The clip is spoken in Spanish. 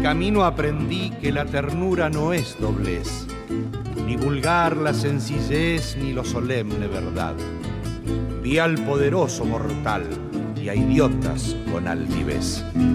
camino aprendí que la ternura no es doblez, ni vulgar la sencillez ni lo solemne verdad. Vi al poderoso mortal y a idiotas con altivez.